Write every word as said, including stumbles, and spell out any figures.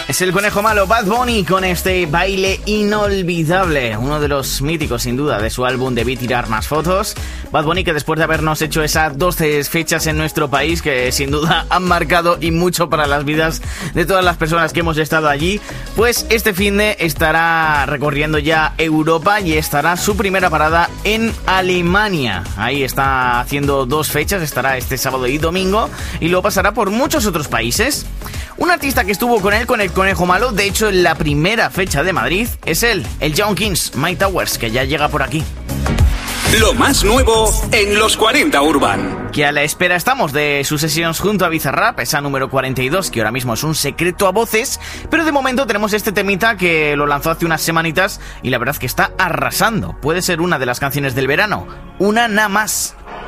Es el conejo malo Bad Bunny con este baile inolvidable, uno de los míticos sin duda de su álbum Debí tirar más fotos. Bad Bunny, que después de habernos hecho esas doce fechas en nuestro país que sin duda han marcado y mucho para las vidas de todas las personas que hemos estado allí, pues este finde estará recorriendo ya Europa y estará su primera parada en Alemania. Ahí está haciendo dos fechas, estará este sábado y domingo y luego pasará por muchos otros países. Un artista que estuvo con él, con el conejo malo, de hecho en la primera fecha de Madrid, es él, el John Kings, Mike Towers, que ya llega por aquí. Lo más nuevo en los cuarenta Urban. Que a la espera estamos de sus sesiones junto a Bizarrap, esa número cuarenta y dos, que ahora mismo es un secreto a voces, pero de momento tenemos este temita que lo lanzó hace unas semanitas y la verdad que está arrasando. Puede ser una de las canciones del verano, una nada más.